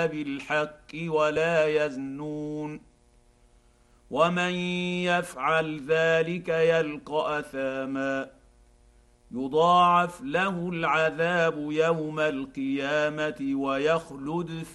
بالحق ولا يزنون ومن يفعل ذلك يلق اثاما يضاعف له العذاب يوم القيامه ويخلد